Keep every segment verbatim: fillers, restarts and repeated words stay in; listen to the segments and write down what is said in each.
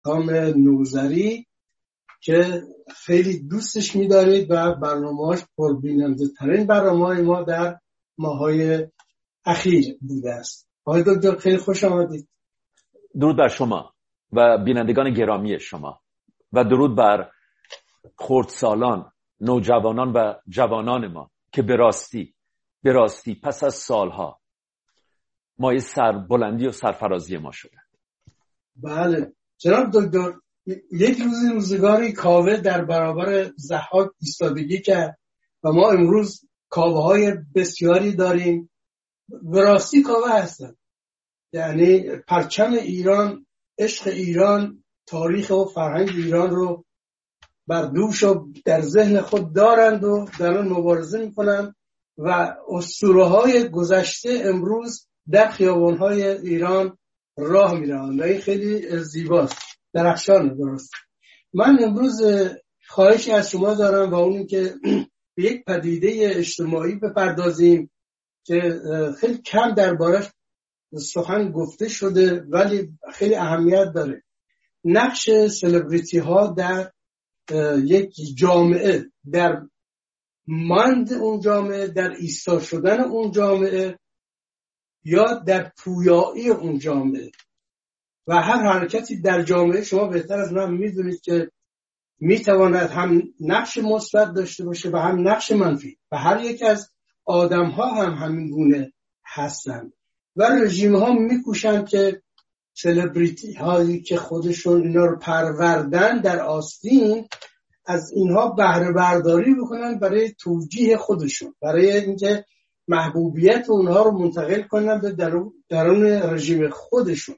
رستم نوذری که خیلی دوستش می‌دارید و برنامه‌اش پربیننده ترین برنامه‌های ما در ماه‌های اخیر بوده است. آقای دکتر خیلی خوش آمدید. درود بر شما و بینندگان گرامی شما و درود بر خردسالان، نوجوانان و جوانان ما که به راستی به راستی پس از سالها مایه سربلندی و سرفرازی ما شده. بله جناب دکتر، یک روزی روزگاری کاوه در برابر ضحاک ایستادگی کرد و ما امروز کاوه های بسیاری داریم. به راستی کاوه هستن، یعنی پرچم ایران، عشق ایران، تاریخ و فرهنگ ایران رو بر دوش و در ذهن خود دارند و در آن مبارزه میکنند و اسطوره‌های گذشته امروز در خیابان‌های ایران راه میرن و این خیلی زیباست، درخشانه. درست. من امروز خواهشی از شما دارم و اون این که به یک پدیده اجتماعی بپردازیم که خیلی کم دربارش سخن گفته شده ولی خیلی اهمیت داره. نقش سلبریتی ها در یک جامعه، در ماند اون جامعه، در ایستا شدن اون جامعه یا در پویایی اون جامعه. و هر حرکتی در جامعه شما بهتر از من میدونید که میتواند هم نقش مثبت داشته باشه و هم نقش منفی و هر یک از آدم ها هم همین گونه هستند و رژیم ها میکوشن که سلبریتی هایی که خودشون اینا رو پروردن در آستین از اینها بهره برداری بکنن برای توجیه خودشون، برای اینکه محبوبیت اونها رو منتقل کنن به درون رژیم خودشون.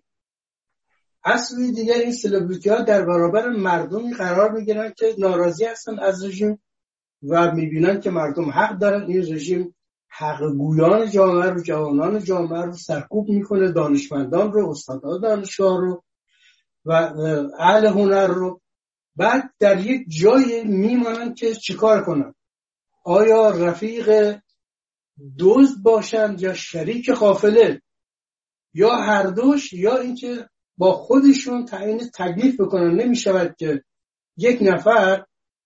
اصلی دیگر این سلبریتی ها در برابر مردمی قرار میگیرن که ناراضی هستن از رژیم و میبینن که مردم حق دارن. این رژیم حق گویان جامعه رو، جوانان جامعه رو سرکوب میکنه، دانشمندان رو، استادان دانشگاه رو و اهل هنر رو. بعد در یک جای میمانن که چیکار کنن؟ آیا رفیق دزد باشن یا شریک قافله یا هر دوش، یا اینکه با خودشون تعیین تکلیف بکنن. نمیشود که یک نفر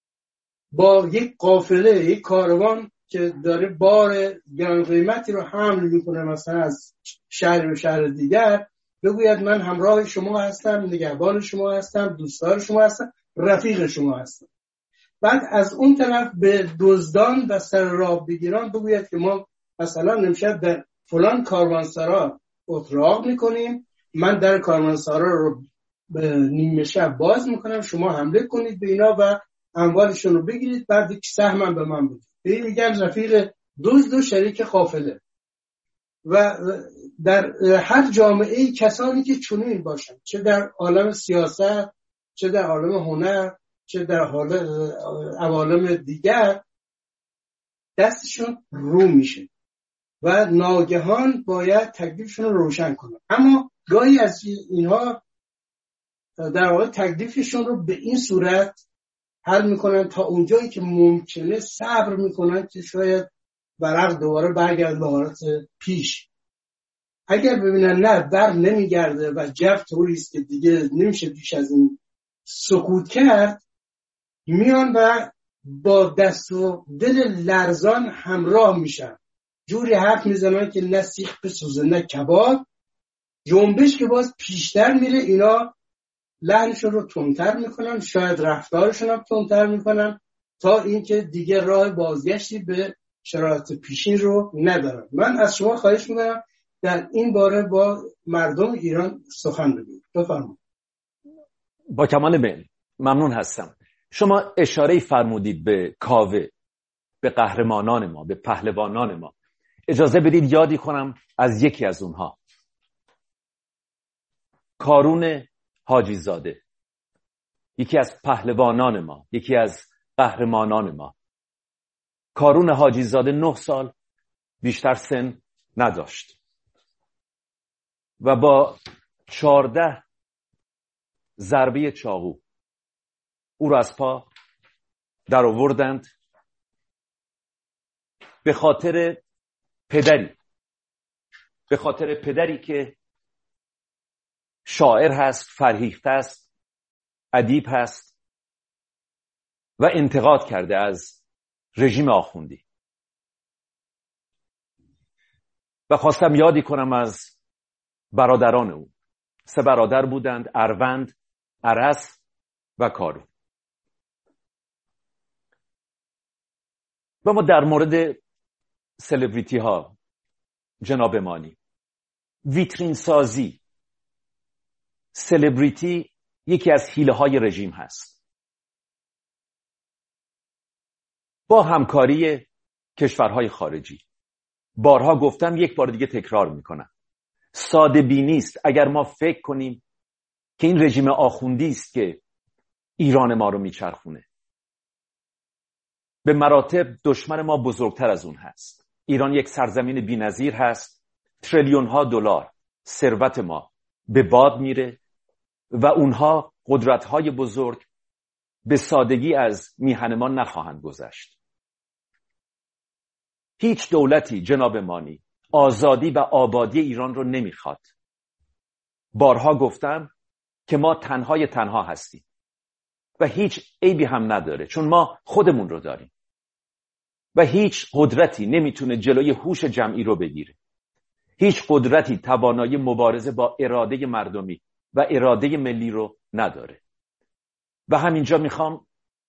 با یک قافله، یک کاروان که داره بار گران قیمتی رو حمل میکنه مثلا از شهر به شهر دیگر، بگوید من همراه شما هستم، نگهبان شما هستم، دوستدار شما هستم، رفیق شما هستم. بعد از اون طرف به دزدان و سر راه بگیران بگوید که ما مثلا امشب در فلان کاروانسرا اتراق میکنیم، من در کاروانسرا رو به نیمه شب باز میکنم، شما حمله کنید به اینا و اموالشون رو بگیرید، بعد یک سهمم به من بدید. به این میگن رفیق دزد و شریک قافله. و در هر جامعه کسانی که چنین باشن، چه در عالم سیاست، چه در عالم هنر، چه در عوالم دیگر، دستشون رو میشه و ناگهان باید تکلیفشون رو روشن کنن. اما گاهی از اینها در واقع تکلیفشون رو به این صورت حل میکنن تا اونجایی که ممکنه صبر میکنن که شاید ورق دوباره برگرد به حالت پیش. اگر ببینن نه بر نمیگرده و جو طوریست که دیگه نمیشه بیش از این سکوت کرد، میان و با دست و دل لرزان همراه میشن، جوری حرف میزنن که نه سیخ بسوزه نه کباب. جنبش که باز پیشتر میره، اینا لحنشون رو تندتر میکنن، شاید رفتارشون هم تندتر میکنن تا اینکه دیگه راه بازگشتی به شرایط پیشین رو ندارن. من از شما خواهش میکنم در این باره با مردم ایران سخن بگویید. بفرمایید. با کمال میل ممنون هستم. شما اشاره فرمودید به کاوه، به قهرمانان ما، به پهلوانان ما. اجازه بدید یادی کنم از یکی از اونها، کارون حاجی زاده، یکی از پهلوانان ما، یکی از قهرمانان ما. کارون حاجی زاده نه سال بیشتر سن نداشت و با چارده ضربه چاقو او را از پا در آوردند به خاطر پدری به خاطر پدری که شاعر هست، فرهیخته است ادیب هست و انتقاد کرده از رژیم آخوندی و خواستم یادی کنم از برادران او. سه برادر بودند: اروند، ارس و کارو. و ما در مورد سلبریتی ها جناب مانی، ویترین سازی، سلبریتی یکی از حیله های رژیم هست با همکاری کشورهای خارجی. بارها گفتم، یک بار دیگه تکرار میکنم، ساده بینی است اگر ما فکر کنیم که این رژیم آخوندی است که ایران ما رو میچرخونه. به مراتب دشمن ما بزرگتر از اون هست. ایران یک سرزمین بی‌نظیر هست، تریلیون ها دلار ثروت ما به باد میره و اونها قدرت های بزرگ به سادگی از میهن ما نخواهند گذشت. هیچ دولتی جناب مانی آزادی و آبادی ایران رو نمیخواد. بارها گفتم که ما تنهای تنها هستیم و هیچ عیبی هم نداره، چون ما خودمون رو داریم و هیچ قدرتی نمیتونه جلوی هوش جمعی رو بگیره. هیچ قدرتی توانایی مبارزه با اراده مردمی و اراده ملی رو نداره. و همینجا میخوام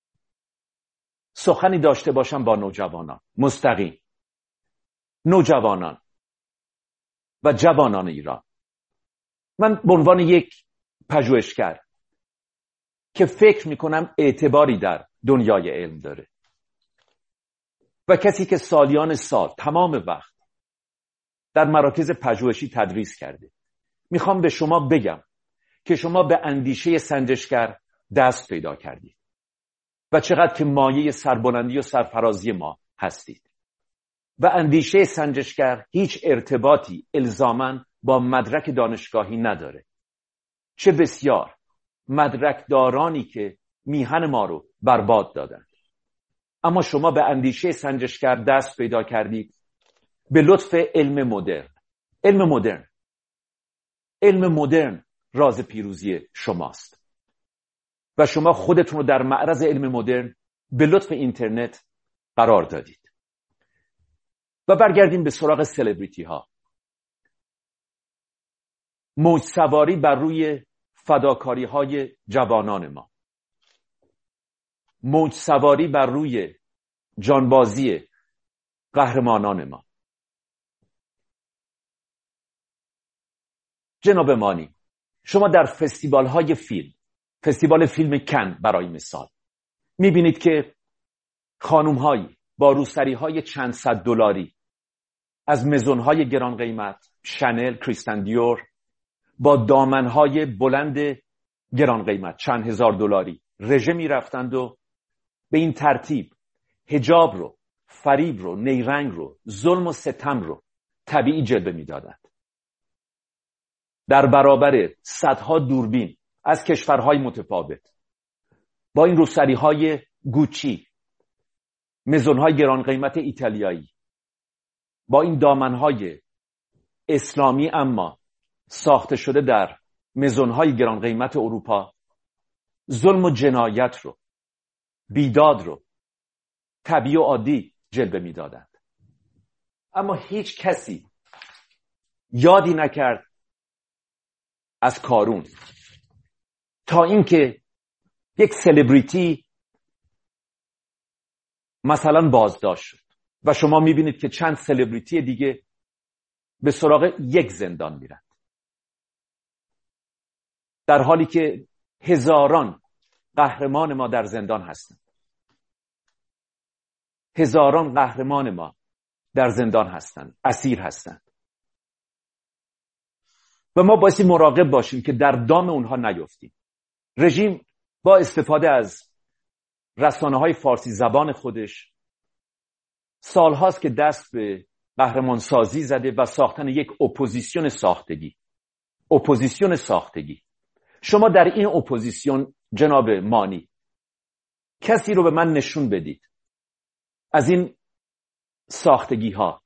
سخنی داشته باشم با نوجوانان، مستقیم نوجوانان و جوانان ایران. من به عنوان یک پژوهشگر که فکر میکنم اعتباری در دنیای علم داره و کسی که سالیان سال تمام وقت در مراکز پژوهشی تدریس کرده، میخوام به شما بگم که شما به اندیشه سنجشگر دست پیدا کردید و چقدر که مایه سربلندی و سرفرازی ما هستید. و اندیشه سنجشگر هیچ ارتباطی الزاماً با مدرک دانشگاهی نداره. چه بسیار مدرک دارانی که میهن ما رو برباد دادند. اما شما به اندیشه سنجشگر دست پیدا کردید به لطف علم مدرن. علم مدرن علم مدرن راز پیروزی شماست و شما خودتون رو در معرض علم مدرن به لطف اینترنت قرار دادید. و برگردیم به سراغ سلبریتی ها. موج سواری بر روی فداکاری های جوانان ما، موج سواری بر روی جانبازی قهرمانان ما. جناب مانی، شما در فستیوال های فیلم، فستیوال فیلم کن برای مثال، میبینید که خانوم هایی با روسری های چند صد دلاری از مزون های گران قیمت، شانل، کریستین دیور، با دامن های بلند گران قیمت چند هزار دلاری رژه می رفتند و به این ترتیب حجاب رو، فریب رو، نیرنگ رو، ظلم و ستم رو طبیعی جلوه می دادند. در برابر صدها دوربین از کشورهای متفاوت با این روسری های گوچی، مزون های گران قیمت ایتالیایی، با این دامن های اسلامی اما ساخته شده در مزون های گران قیمت اروپا، ظلم و جنایت رو، بیداد رو طبیعی و عادی جلوه می دادند. اما هیچ کسی یادی نکرد از کارون تا اینکه یک سلبریتی مثلا بازداشت شد و شما میبینید که چند سلبریتی دیگه به سراغ یک زندان میرن، در حالی که هزاران قهرمان ما در زندان هستند. هزاران قهرمان ما در زندان هستند، اسیر هستند و ما بایستی مراقب باشیم که در دام اونها نیفتیم. رژیم با استفاده از رسانه‌های فارسی زبان خودش سالهاست که دست به قهرمان سازی زده و ساختن یک اپوزیسیون ساختگی. اپوزیسیون ساختگی. شما در این اپوزیسیون جناب مانی کسی رو به من نشون بدید از این ساختگی ها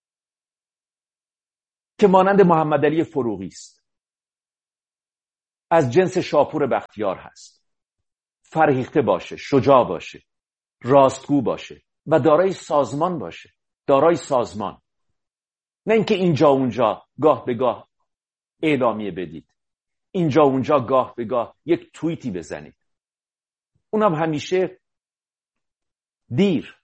که مانند محمد علی فروغی است، از جنس شاپور بختیار هست. فرهیخته باشه، شجاع باشه، راستگو باشه و دارای سازمان باشه. دارای سازمان، نه اینکه اینجا اونجا گاه به گاه اعلامیه بدید، اینجا اونجا گاه به گاه یک توییتی بزنید، اونم همیشه دیر.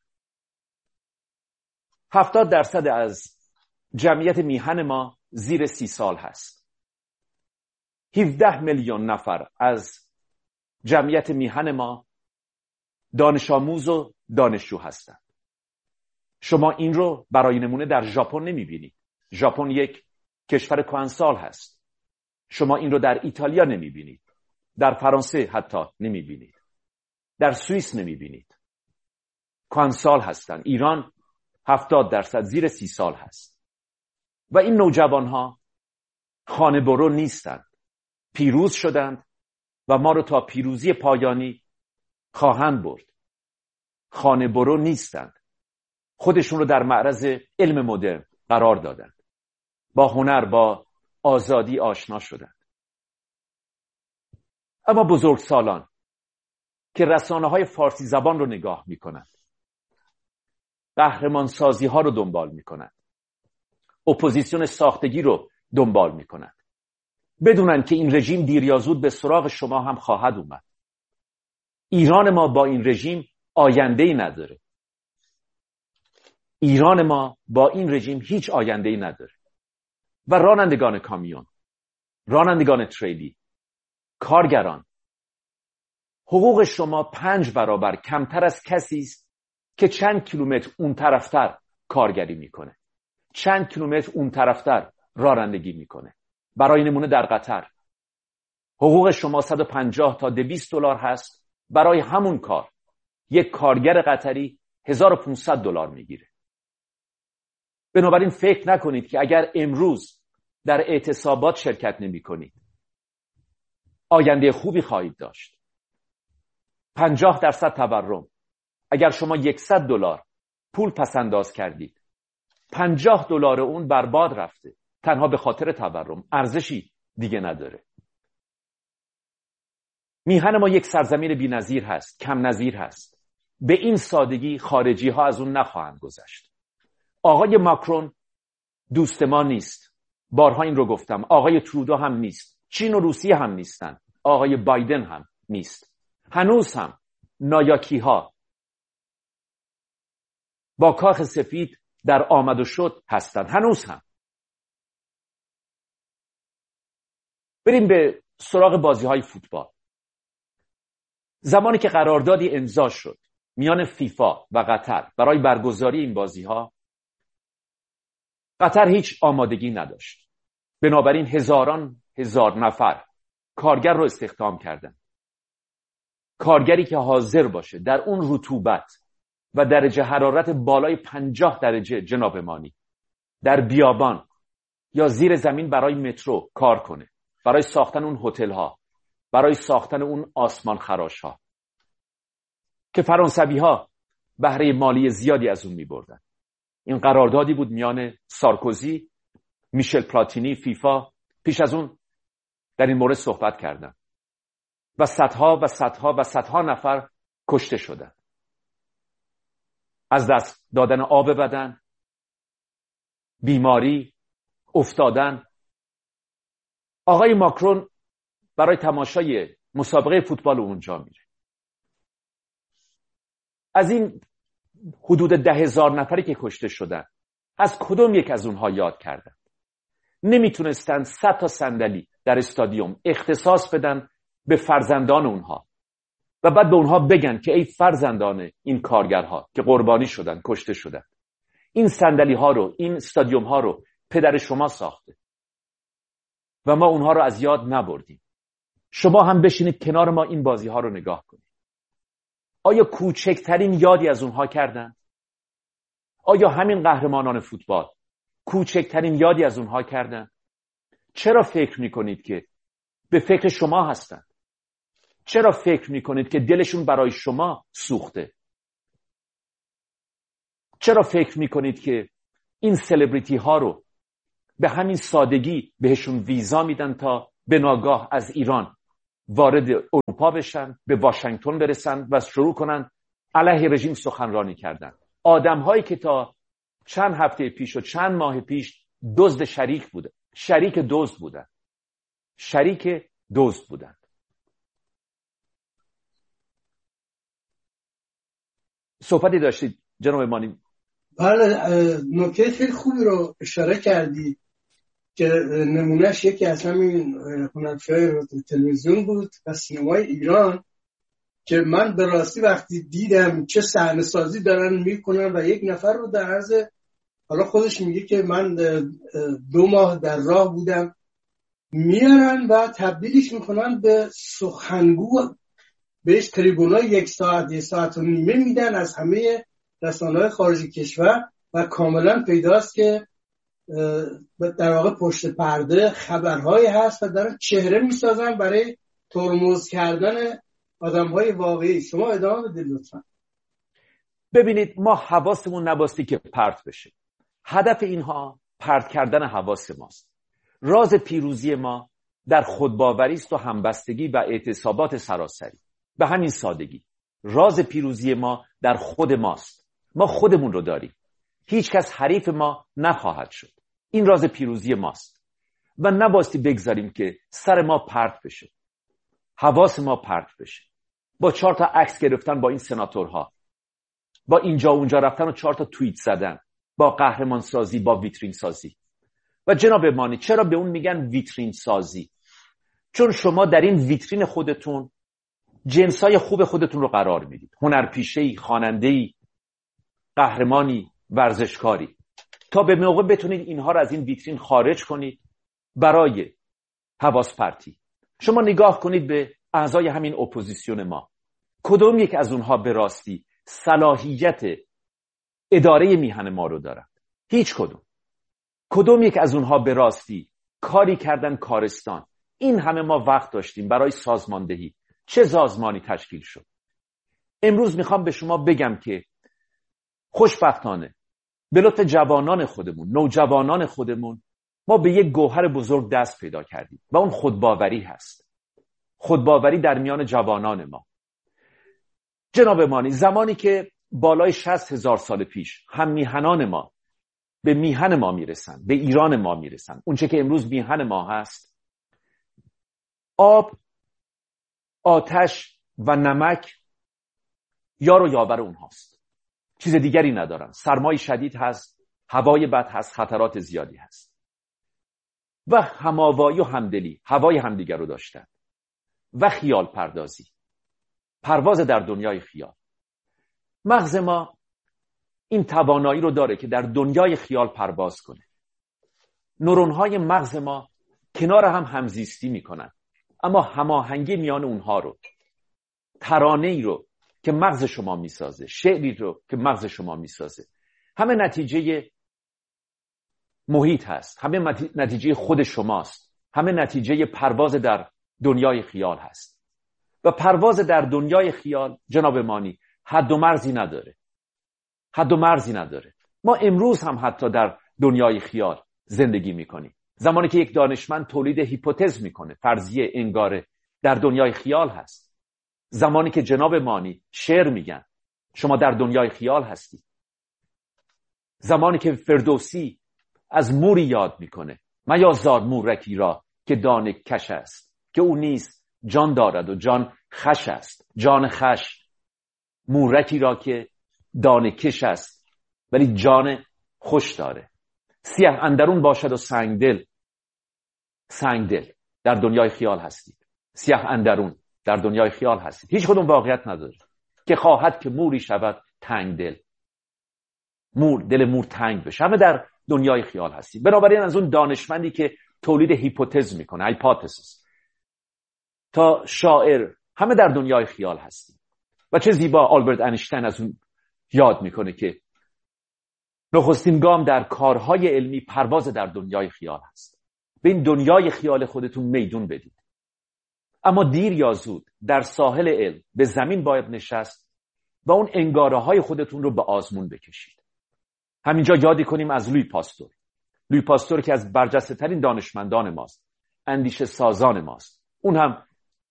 هفتاد درصد از جمعیت میهن ما زیر سی سال هست. هفده میلیون نفر از جمعیت میهن ما دانش آموز و دانشجو هستند. شما این رو برای نمونه در ژاپن نمیبینید. ژاپن یک کشور کهنسال هست. شما این رو در ایتالیا نمیبینید. در فرانسه حتی نمیبینید. در سوئیس نمیبینید. کهنسال هستند. ایران هفتاد درصد زیر سی سال هست. و این نوجوان ها خانه برو نیستند. پیروز شدند و ما رو تا پیروزی پایانی خواهند برد. خانه برو نیستند. خودشون رو در معرض علم مدرن قرار دادند. با هنر، با آزادی آشنا شدند. اما بزرگسالان که رسانه های فارسی زبان رو نگاه می کنند، قهرمان سازی ها رو دنبال می کنند، اپوزیسیون ساختگی رو دنبال می کنند، بدونن که این رژیم دیر یا زود به سراغ شما هم خواهد اومد. ایران ما با این رژیم آینده‌ای نداره. ایران ما با این رژیم هیچ آینده‌ای نداره. و رانندگان کامیون، رانندگان تریلی، کارگران، حقوق شما پنج برابر کمتر از کسی است که چند کیلومتر اون طرفتر کارگری میکنه، چند کیلومتر اون طرفتر رانندگی میکنه. برای نمونه در قطر حقوق شما صد و پنجاه تا دویست دلار هست. برای همون کار یک کارگر قطری هزار و پانصد دلار میگیره. بنابراین فکر نکنید که اگر امروز در اعتصابات شرکت نمی کنید آینده خوبی خواهید داشت. پنجاه درصد تورم. اگر شما صد دلار پول پس انداز کردید، پنجاه دلار اون برباد رفته تنها به خاطر تورم، ارزشی دیگه نداره. میهن ما یک سرزمین بی‌نظیر هست، کم نظیر هست. به این سادگی خارجی ها از اون نخواهند گذشت. آقای ماکرون دوست ما نیست. بارها این رو گفتم. آقای ترودو هم نیست. چین و روسیه هم نیستن. آقای بایدن هم نیست. هنوز هم نایاکی ها با کاخ سفید در آمد و شد هستند. هنوز هم. بریم به سراغ بازی های فوتبال. زمانی که قراردادی امضا شد میان فیفا و قطر برای برگزاری این بازی ها، قطر هیچ آمادگی نداشت. بنابراین هزاران هزار نفر کارگر رو استخدام کردن. کارگری که حاضر باشه در اون رطوبت و درجه حرارت بالای پنجاه درجه جناب مانی در بیابان یا زیر زمین برای مترو کار کنه، برای ساختن اون هتل ها، برای ساختن اون آسمان خراش ها که فرانسوی ها بهره مالی زیادی از اون می بردن. این قراردادی بود میان سارکوزی، میشل پلاتینی، فیفا. پیش از اون در این مورد صحبت کردن و صدها و صدها و صدها نفر کشته شدن. از دست دادن آب بدن، بیماری، افتادن. آقای ماکرون برای تماشای مسابقه فوتبال اونجا میره. از این حدود ده هزار نفری که کشته شدن، از کدوم یک از اونها یاد کردن؟ نمیتونستن صد تا صندلی در استادیوم اختصاص بدن به فرزندان اونها و بعد به اونها بگن که ای فرزندان این کارگرها که قربانی شدن، کشته شدن، این صندلی ها رو، این استادیوم ها رو پدر شما ساخته و ما اونها رو از یاد نبردیم. شما هم بشینید کنار ما این بازی ها رو نگاه کنید. آیا کوچکترین یادی از اونها کردن؟ آیا همین قهرمانان فوتبال کوچکترین یادی از اونها کردن؟ چرا فکر میکنید که به فکر شما هستن؟ چرا فکر میکنید که دلشون برای شما سوخته؟ چرا فکر میکنید که این سلبریتی ها رو به همین سادگی بهشون ویزا میدن تا به ناگاه از ایران وارد اروپا بشن، به واشنگتن برسن و شروع کنن علیه رژیم سخنرانی کردن. آدم‌هایی که تا چند هفته پیش و چند ماه پیش دزد شریک بودن، شریک دزد بودن، شریک دزد بودن. صحبتی داشتید جناب امانی؟ بله، نکته خیلی خوبی رو اشاره کردی که نمونهش یکی از همین هنرپیشه تلویزیون بود و سینمای ایران که من به راستی وقتی دیدم چه صحنه سازی دارن میکنن و یک نفر رو در عرض، حالا خودش میگه که من دو ماه در راه بودم، میارن و تبدیلش میکنن به سخنگو، بهش تریبونای یک ساعت یک ساعت و نیمه میدن از همه رسانه‌های خارجی کشور و کاملا پیداست که در واقع پشت پرده خبرهایی هست و دارن چهره میسازن برای ترمز کردن آدم‌های واقعی. شما ادامه بدید لطفا. ببینید، ما حواسمون نباستی که پرت بشه. هدف اینها پرت کردن حواس ماست. راز پیروزی ما در خودباوری است و همبستگی و اعتصابات سراسری. به همین سادگی راز پیروزی ما در خود ماست. ما خودمون رو داریم. هیچ کس حریف ما نخواهد شد. این راز پیروزی ماست و نباستی بگذاریم که سر ما پرت بشه، حواس ما پرت بشه با چهار تا عکس گرفتن با این سناتورها، با اینجا اونجا رفتن و چهار تا توییت زدن، با قهرمان سازی، با ویترین سازی. و جناب امانی، چرا به اون میگن ویترین سازی؟ چون شما در این ویترین خودتون جنسای خوب خودتون رو قرار میدید. هنرپیشه‌ای، خواننده‌ای، قهرمانی، ورزشکاری. تا به موقع بتونید اینها رو از این ویترین خارج کنید برای حواس پرتی. شما نگاه کنید به اعضای همین اپوزیسیون ما. کدوم یک از اونها به راستی صلاحیت اداره میهن ما رو دارن؟ هیچ کدوم. کدوم یک از اونها به راستی کاری کردن کارستان؟ این همه ما وقت داشتیم برای سازماندهی. چه سازمانی تشکیل شد؟ امروز میخوام به شما بگم که خوشبختانه به لطف جوانان خودمون، نوجوانان خودمون، ما به یک گوهر بزرگ دست پیدا کردیم و اون خودباوری هست. خودباوری در میان جوانان ما. جناب امانی، زمانی که بالای شصت هزار سال پیش هم میهنان ما به میهن ما میرسن، به ایران ما میرسن، اون چه که امروز میهن ما هست، آب، آتش و نمک یار و یاور اونهاست. چیز دیگری ندارن. سرمای شدید هست، هوای بد هست، خطرات زیادی هست و هماوایی و همدلی، هوای همدیگر رو داشتن و خیال پردازی، پرواز در دنیای خیال. مغز ما این توانایی رو داره که در دنیای خیال پرواز کنه. نورون‌های مغز ما کنار هم همزیستی میکنن، اما هماهنگی میان اونها رو، ترانه‌ای رو که مغز شما میسازه، شعری رو که مغز شما میسازه، همه نتیجه محیط هست، همه نتیجه خود شماست، همه نتیجه پرواز در دنیای خیال هست. و پرواز در دنیای خیال جناب مانی حد و مرزی نداره. حد و مرزی نداره. ما امروز هم حتی در دنیای خیال زندگی میکنیم. زمانی که یک دانشمند تولید هیپوتز میکنه، فرضیه، انگاره، در دنیای خیال هست. زمانی که جناب مانی شعر میگن، شما در دنیای خیال هستی. زمانی که فردوسی از موری یاد میکنه، میازار مورکی را که دانه کش است، که او نیست جان دارد و جان خش است. جان خش، مورکی را که دانه کش است ولی جان خوش داره. سیه اندرون باشد و سنگدل. سنگدل در دنیای خیال هستید. سیه اندرون در دنیای خیال هستید. هیچ کدوم واقعیت نداره. که خواهد که موری شود تنگ دل. مور، دل مور تنگ بشه. همه در دنیای خیال هستید. بنابراین از اون دانشمندی که تولید هیپوتز میکنه، هایپوتزیس، تا شاعر، همه در دنیای خیال هستیم. و چه زیبا آلبرت اینشتین از اون یاد میکنه که نخستین گام در کارهای علمی پرواز در دنیای خیال هست. به این دنیای خیال خودتون میدون بدید. اما دیر یا زود در ساحل علم به زمین باید نشست و اون انگاره های خودتون رو به آزمون بکشید. همینجا یادی کنیم از لوی پاستور. لوی پاستور که از برجسته ترین دانشمندان ماست، اندیشه سازان ماست. اون هم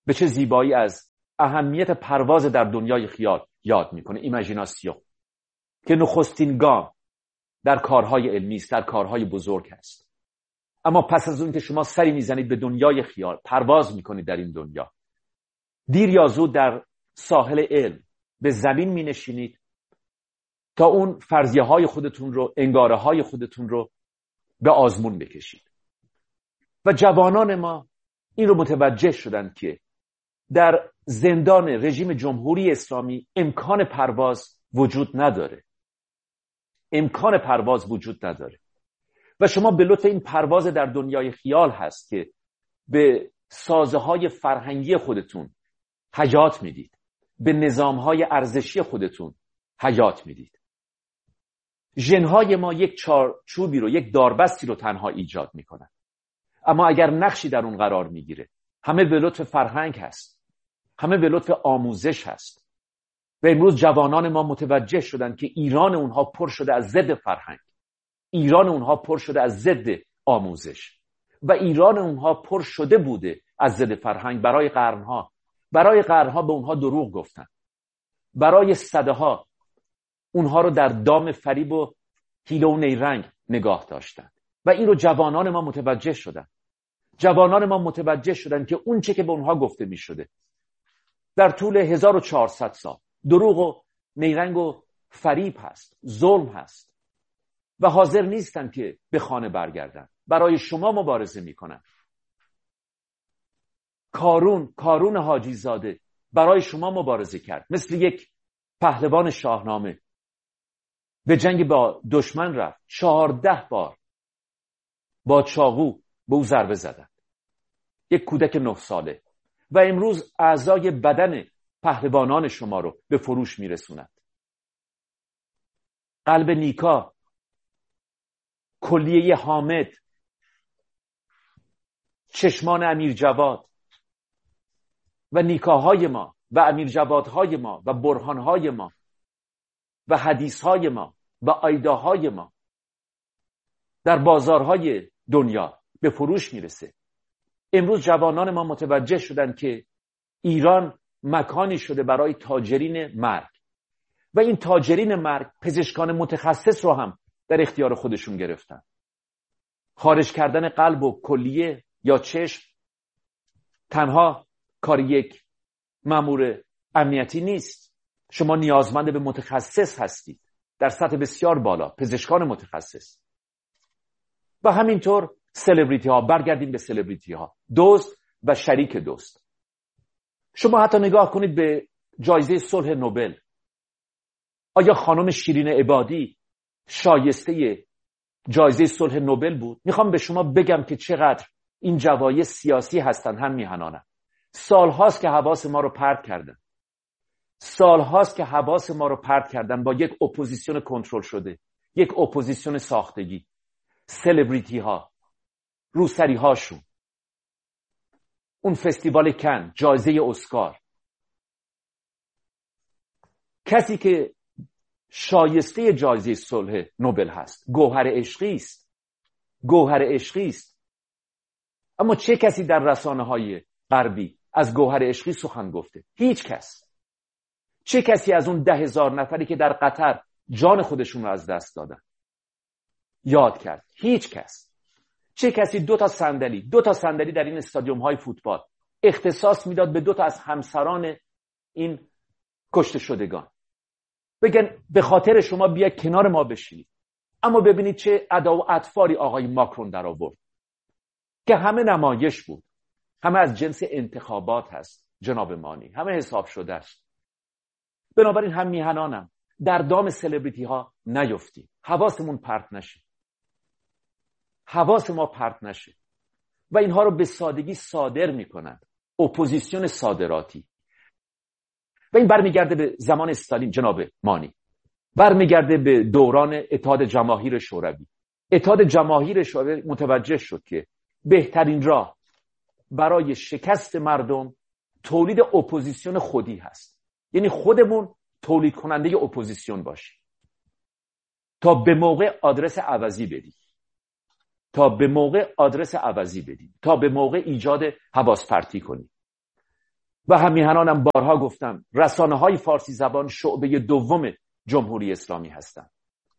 به چه زیبایی از اهمیت پرواز در دنیای خیال یاد میکنه، ایمیجیناسیون، که نخستین گام در کارهای علمی است، در کارهای بزرگ است. اما پس از اون که شما سری میزنید به دنیای خیال، پرواز میکنید در این دنیا، دیر یا زود در ساحل علم به زمین مینشینید تا اون فرضیه های خودتون رو، انگاره های خودتون رو به آزمون بکشید. و جوانان ما این رو متوجه شدن که در زندان رژیم جمهوری اسلامی امکان پرواز وجود نداره. امکان پرواز وجود نداره. و شما به لطف این پرواز در دنیای خیال هست که به سازه های فرهنگی خودتون حیات میدید. به نظام های ارزشی خودتون حیات میدید. ژن‌های ما یک چارچوبی رو، یک داربستی رو تنها ایجاد میکنن. اما اگر نقشی در اون قرار میگیره، همه به لطف فرهنگ هست، همه به لطف آموزش هست. و امروز جوانان ما متوجه شدن که ایران اونها پر شده از ضد فرهنگ، ایران اونها پر شده از ضد آموزش و ایران اونها پر شده بوده از ضد فرهنگ برای قرنها. برای قرنها به اونها دروغ گفتن، برای صدها اونها رو در دام فریب و حیله و نیرنگ نگاه داشتن. و این رو جوانان ما متوجه شدن. جوانان ما متوجه شدن که اون چه که به اونها گفته می شده در طول هزار و چهارصد سال دروغ و نیرنگ و فریب هست، ظلم هست و حاضر نیستن که به خانه برگردن. برای شما مبارزه می کنن. کارون، کارون حاجی زاده برای شما مبارزه کرد. مثل یک پهلوان شاهنامه به جنگ با دشمن رفت. چهارده بار با چاقو به او ضربه زدن. یک کودک نه ساله. و امروز اعضای بدن پهلوانان شما رو به فروش میرسوند. قلب نیکا، کلیه حامد، چشمان امیر جواد و نیکاهای ما و امیر جوادهای ما و برهانهای ما و حدیثهای ما و آیداهای ما در بازارهای دنیا به فروش میرسه. امروز جوانان ما متوجه شدن که ایران مکانی شده برای تاجرین مرگ و این تاجرین مرگ پزشکان متخصص رو هم در اختیار خودشون گرفتن. خارج کردن قلب و کلیه یا چشم تنها کار یک مأمور امنیتی نیست. شما نیازمند به متخصص هستید در سطح بسیار بالا، پزشکان متخصص. و همینطور سلبریتی ها. برگردیم به سلبریتی ها، دزد و شریک دزد. شما حتی نگاه کنید به جایزه صلح نوبل. آیا خانم شیرین عبادی شایسته جایزه صلح نوبل بود؟ میخوام به شما بگم که چقدر این جوایز سیاسی هستن، هم میهنانن. سال هاست که حواس ما رو پرت کردن. سال هاست که حواس ما رو پرت کردن با یک اپوزیسیون کنترل شده، یک اپوزیسیون ساختگی. سلبریتی ها، روسری هاشون، اون فستیوال کن، جایزه اسکار. کسی که شایسته جایزه صلح نوبل هست گوهر عشقی است. گوهر عشقی است. اما چه کسی در رسانه های غربی از گوهر عشقی سخن گفته؟ هیچ کس. چه کسی از اون ده هزار نفری که در قطر جان خودشون رو از دست دادن یاد کرد؟ هیچ کس. چه کسی دو تا صندلی دو تا صندلی در این استادیوم های فوتبال اختصاص میداد به دو تا از همسران این کشته شدگان، بگن به خاطر شما بیا کنار ما بشینید؟ اما ببینید چه ادا و اطفاری آقای ماکرون در آورد که همه نمایش بود، همه از جنس انتخابات هست جناب مانی، همه حساب شده است. بنابراین هم میهنانم در دام سلبریتی ها نیفتیم، حواسمون پرت نشه، حواس ما پرت نشه. و اینها رو به سادگی صادر میکنن، اپوزیسیون صادراتی. و این برمیگرده به زمان استالین جناب مانی، برمیگرده به دوران اتحاد جماهیر شوروی. اتحاد جماهیر شوروی متوجه شد که بهترین راه برای شکست مردم تولید اپوزیسیون خودی هست. یعنی خودمون تولید کننده اپوزیسیون باشیم تا به موقع آدرس عوضی بدیم، تا به موقع آدرس عوضی بدیم، تا به موقع ایجاد حواس پرتی کنیم. و همیهنانم بارها گفتم رسانه های فارسی زبان شعبه دوم جمهوری اسلامی هستند.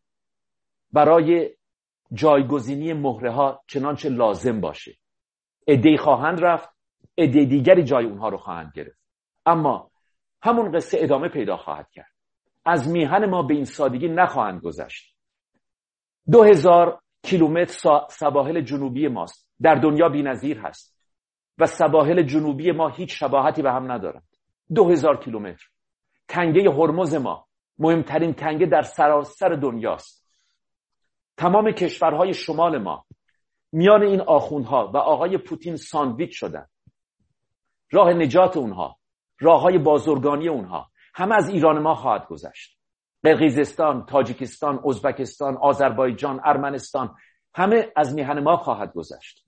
برای جایگزینی مهره ها چنانچه لازم باشه عده‌ای خواهند رفت، عده دیگری جای اونها رو خواهند گرفت، اما همون قصه ادامه پیدا خواهد کرد. از میهن ما به این سادگی نخواهند گذشت. دو هزار کیلومتر سواحل جنوبی ماست، در دنیا بی‌نظیر هست و سواحل جنوبی ما هیچ شباهتی به هم ندارند. دو هزار کیلومتر. تنگه هرمز ما مهمترین تنگه در سراسر دنیاست. تمام کشورهای شمال ما میان این آخوندها و آقای پوتین ساندویچ شدن. راه نجات اونها، راههای بازرگانی اونها همه از ایران ما خواهد گذشت. قرقیزستان، تاجیکستان، ازبکستان، آذربایجان، ارمنستان همه از میهن ما خواهد گذشت.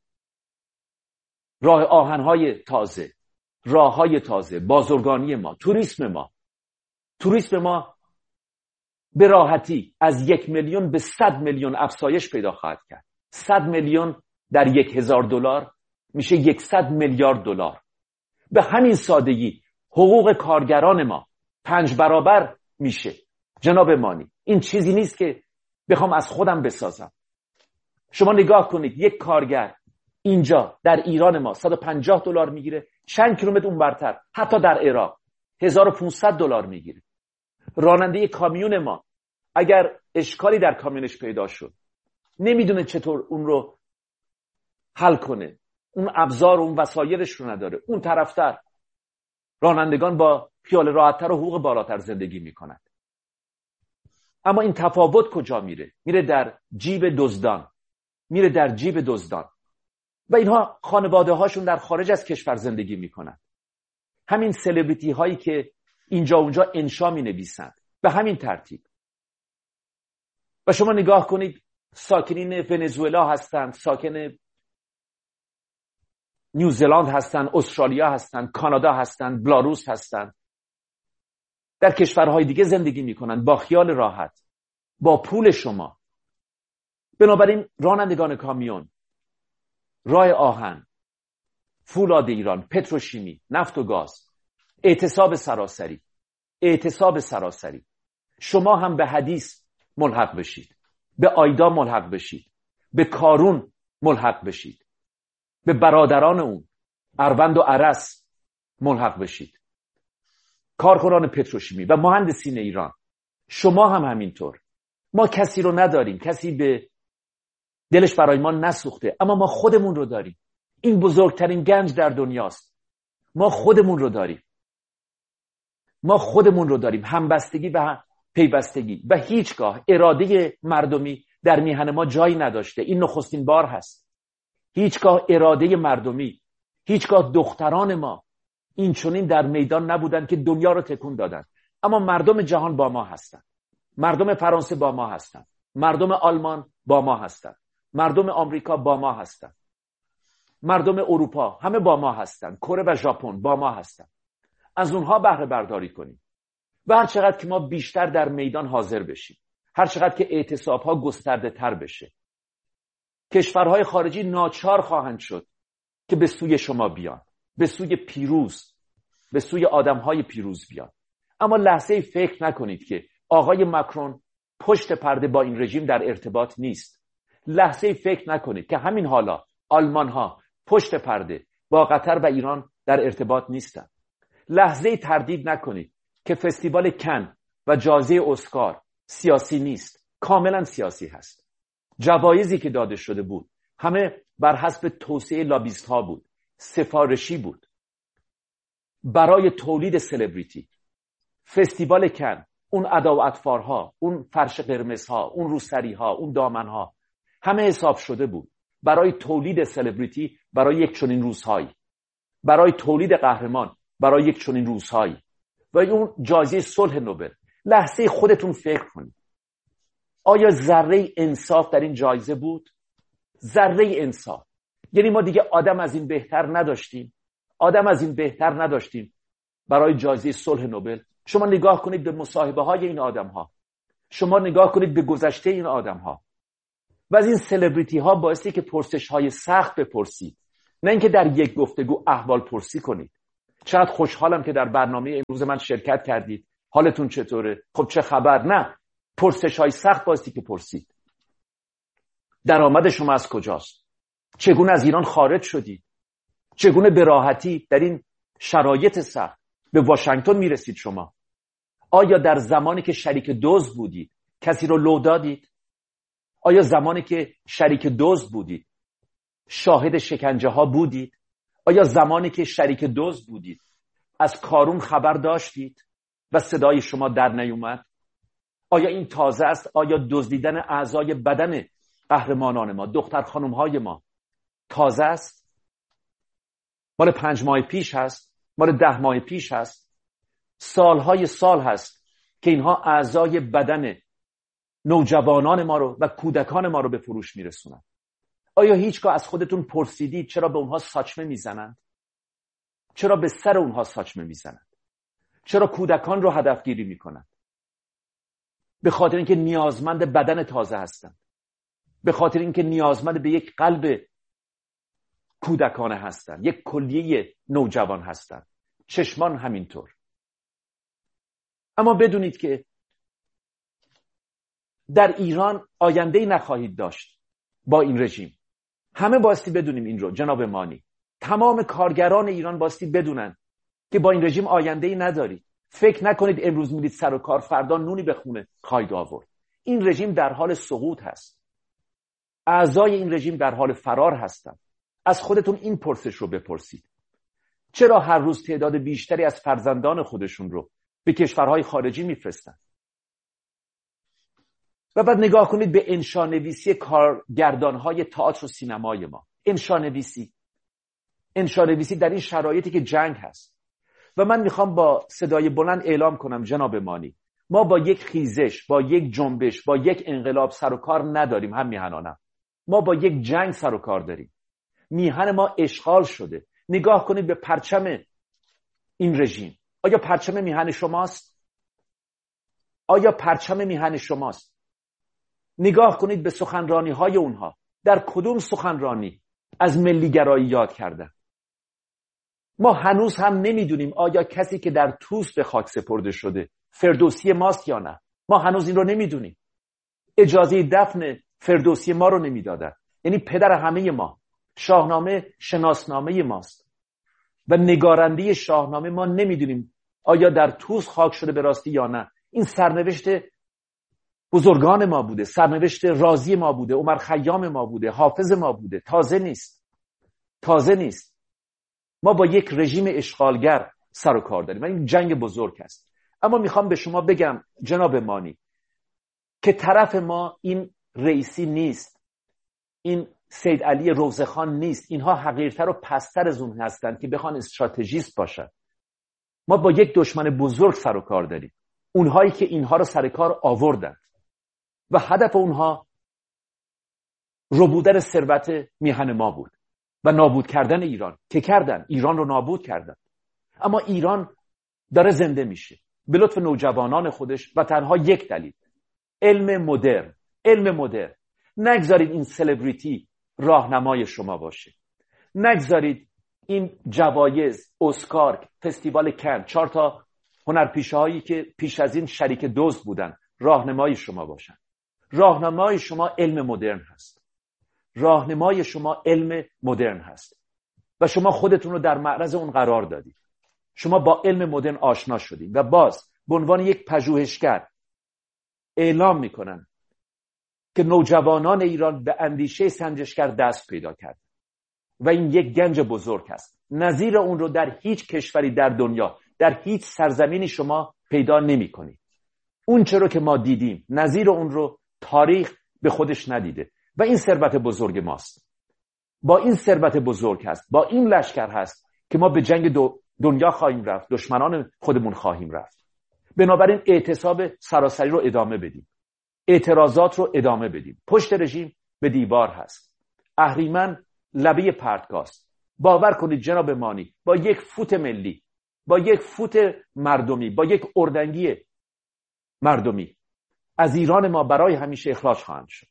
راه آهنهای تازه، راههای تازه، بازرگانی ما، توریسم ما توریسم ما به راحتی از یک میلیون به صد میلیون افزایش پیدا خواهد کرد. صد میلیون در یک هزار دلار میشه یکصد میلیارد دلار. به همین سادگی حقوق کارگران ما پنج برابر میشه. جناب مانی، این چیزی نیست که بخوام از خودم بسازم. شما نگاه کنید، یک کارگر اینجا در ایران ما صد و پنجاه دلار میگیره، چند کیلومتر اون برتر حتی در عراق هزار و پانصد دلار میگیره. راننده کامیون ما اگر اشکالی در کامیونش پیدا شد نمیدونه چطور اون رو حل کنه، اون ابزار و اون وسایلش رو نداره، اون طرفتر رانندگان با خیال راحت‌تر و حقوق بالاتر زندگی میکنند. اما این تفاوت کجا میره؟ میره در جیب دزدان، میره در جیب دزدان و اینها خانواده هاشون در خارج از کشور زندگی میکنند. همین سلبریتی هایی که اینجا اونجا انشا می نویسند به همین ترتیب. و شما نگاه کنید، ساکنین ونزوئلا هستند، ساکن نیوزلند هستند، استرالیا هستند، کانادا هستند، بلاروس هستند، در کشورهای دیگه زندگی میکنند با خیال راحت، با پول شما. بنابراین رانندگان کامیون، راه آهن، فولاد ایران، پتروشیمی، نفت و گاز، اعتصاب سراسری، اعتصاب سراسری. شما هم به حدیث ملحق بشید، به آیدا ملحق بشید، به کارون ملحق بشید، به برادران اون اروند و ارس ملحق بشید، کارکنان پتروشیمی و مهندسین ایران. شما هم همینطور. ما کسی رو نداریم، کسی به دلش برای ما نسوخته، اما ما خودمون رو داریم. این بزرگترین گنج در دنیاست. ما خودمون رو داریم. ما خودمون رو داریم. همبستگی و پیوستگی و هیچگاه اراده مردمی در میهن ما جایی نداشته. این نخستین بار هست. هیچگاه اراده مردمی، هیچگاه دختران ما این چنین در میدان نبودن که دنیا رو تکون دادن. اما مردم جهان با ما هستن. مردم فرانسه با ما هستن. مردم آلمان با ما هستن. مردم آمریکا با ما هستن. مردم اروپا همه با ما هستن. کره و ژاپن با ما هستن. از اونها بهره برداری کنیم. و هر چقدر که ما بیشتر در میدان حاضر بشیم، هر چقدر که اعتصاب‌ها گسترده تر بشه، کشورهای خارجی ناچار خواهند شد که به سوی شما بیان، به سوی پیروز، به سوی آدم‌های پیروز بیان. اما لحظه‌ای فکر نکنید که آقای مکرون پشت پرده با این رژیم در ارتباط نیست. لحظه‌ای فکر نکنید که همین حالا آلمان‌ها پشت پرده با قطر و ایران در ارتباط نیستند. لحظه‌ای تردید نکنید که فستیوال کن و جایزه اسکار سیاسی نیست، کاملا سیاسی هست. جوایزی که داده شده بود همه بر حسب توصیه لابیست ها بود، سفارشی بود برای تولید سلبریتی. فستیوال کن، اون ادا و اطفارها، اون فرش قرمزها، اون روسریها، اون دامنها همه حساب شده بود برای تولید سلبریتی، برای یک چنین روزهایی، برای تولید قهرمان برای یک چنین روزهایی. و اون جایزه صلح نوبل، لحظه خودتون فکر کنید، آیا ذره انصاف در این جایزه بود؟ ذره انصاف. یعنی ما دیگه آدم از این بهتر نداشتیم، آدم از این بهتر نداشتیم برای جایزه صلح نوبل. شما نگاه کنید به مصاحبه های این آدم ها، شما نگاه کنید به گذشته این آدم ها و از این سلبریتی ها بایستی که پرسش های سخت بپرسید، نه اینکه در یک گفتگو احوال پرسی کنید. چقدر خوشحالم که در برنامه امروز من شرکت کردید. حالتون چطوره؟ خب چه خبر؟ نه، پرسش های سخت باستی که پرسید. درآمد شما از کجاست؟ چگونه از ایران خارج شدید؟ چگونه به راحتی در این شرایط سخت به واشنگتن میرسید شما؟ آیا در زمانی که شریک دزد بودید کسی رو لو دادید؟ آیا زمانی که شریک دزد بودید شاهد شکنجه ها بودید؟ آیا زمانی که شریک دزد بودید از کارون خبر داشتید و صدای شما در نیومد؟ آیا این تازه است؟ آیا دزدیدن اعضای بدن قهرمانان ما، دختر خانم های ما تازه است؟ مال پنج ماه پیش هست؟ مال ده ماه پیش هست؟ سالهای سال هست که اینها اعضای بدن نوجوانان ما رو و کودکان ما رو به فروش میرسونن. آیا هیچگاه از خودتون پرسیدید چرا به اونها ساچمه میزنند؟ چرا به سر اونها ساچمه میزنند؟ چرا کودکان رو هدفگیری میکنند؟ به خاطر اینکه نیازمند بدن تازه هستند، به خاطر اینکه نیازمند به یک قلب کودکانه هستند، یک کلیه نوجوان هستند، چشمان همینطور. اما بدونید که در ایران آینده‌ای نخواهید داشت با این رژیم. همه باستی بدونیم این رو جناب مانی. تمام کارگران ایران باستی بدونن که با این رژیم آینده‌ای ندارید. فکر نکنید امروز میرید سر و کار فردا نونی به خونه خواهید آورد. این رژیم در حال سقوط هست. اعضای این رژیم در حال فرار هستند. از خودتون این پرسش رو بپرسید. چرا هر روز تعداد بیشتری از فرزندان خودشون رو به کشورهای خارجی میفرستن؟ و بعد نگاه کنید به انشانویسی کارگردانهای تئاتر و سینمای ما. انشانویسی انشانویسی در این شرایطی که جنگ هست. و من میخوام با صدای بلند اعلام کنم جناب مانی، ما با یک خیزش، با یک جنبش، با یک انقلاب سر و کار نداریم. هم میهنانم، ما با یک جنگ سر و کار داریم. میهن ما اشغال شده. نگاه کنید به پرچم این رژیم. آیا پرچم میهن شماست؟ آیا پرچم میهن شماست؟ نگاه کنید به سخنرانی های اونها. در کدوم سخنرانی از ملیگرایی یاد کردن؟ ما هنوز هم نمیدونیم آیا کسی که در طوس به خاک سپرده شده فردوسی ماست یا نه. ما هنوز این رو نمیدونیم. اجازه دفن فردوسی ما رو نمیدادن. یعنی پدر همه ما. شاهنامه شناسنامه ماست و نگارنده شاهنامه ما نمیدونیم آیا در طوس خاک شده به راستی یا نه. این سرنوشت بزرگان ما بوده، سرنوشت رازی ما بوده، عمر خیام ما بوده، حافظ ما بوده. تازه نیست. تازه نیست. ما با یک رژیم اشغالگر سر و کار داریم و این جنگ بزرگ است. اما میخوام به شما بگم جناب مانی که طرف ما این رئیسی نیست، این سید علی روزخان نیست. اینها حقیرتر و پستر از اون هستند که بخوان استراتژیست باشن. ما با یک دشمن بزرگ سر و کار داریم. اونهایی که اینها رو سر کار آوردن و هدف اونها ربودن ثروت میهن ما بود و نابود کردن ایران که کردن. ایران رو نابود کردن. اما ایران داره زنده میشه به لطف نوجوانان خودش و تنها یک دلیل: علم مدرن. علم مدرن. نگذارید این سلبریتی راهنمای شما باشه. نگذارید این جوایز، اسکار، فستیوال کن، چهار تا هنرپیشه هایی که پیش از این شریک دزد بودن راهنمای شما باشن. راهنمای شما علم مدرن هست. راهنمای شما علم مدرن هست و شما خودتون رو در معرض اون قرار دادید. شما با علم مدرن آشنا شدید و باز به عنوان یک پژوهشگر اعلام میکنن که نوجوانان ایران به اندیشه سنجشگر دست پیدا کرد و این یک گنج بزرگ است. نظیر اون رو در هیچ کشوری در دنیا، در هیچ سرزمینی شما پیدا نمی کنید. اون چرا که ما دیدیم نظیر اون رو تاریخ به خودش ندیده و این ثروت بزرگ ماست. با این ثروت بزرگ هست، با این لشکر هست که ما به جنگ دو دنیا خواهیم رفت، دشمنان خودمون خواهیم رفت. بنابراین اعتصاب سراسری رو ادامه بدیم. اعتراضات رو ادامه بدیم. پشت رژیم به دیوار هست. اهریمن لبه پرتگاست. باور کنید جناب مانی، با یک فوت ملی، با یک فوت مردمی، با یک اردنگی مردمی از ایران ما برای همیشه اخراج خواهند شد.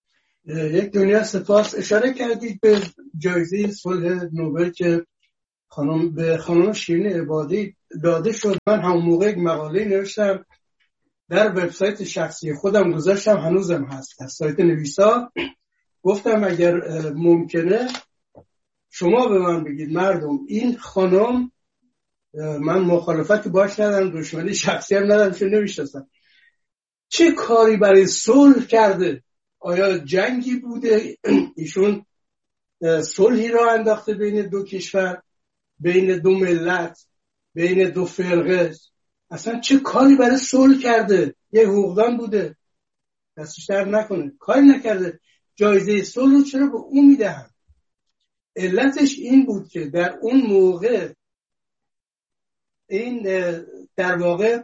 یک دنیا سپاس. اشاره کردید به جایزه صلح نوبل که خانم به خانم شیرین عبادی داده شد. من همون موقع یک مقاله نوشتم در وبسایت شخصی خودم گذاشتم، هنوزم هست، از سایت نویسا. گفتم اگر ممکنه شما به من بگید مردم این خانم، من مخالفتی باش ندارم، دشمنی شخصی هم ندارم، چون نمیشناسم، چه کاری برای صلح کرده؟ آیا جنگی بوده؟ ایشون صلحی را انداخته بین دو کشور، بین دو ملت، بین دو فرقه؟ اصلا چه کاری برای صلح کرده؟ یه حقوقدان بوده، دستش در نکنه، کاری نکرده. جایزه صلح رو چرا به اون میدهن؟ علتش این بود که در اون موقع این در واقع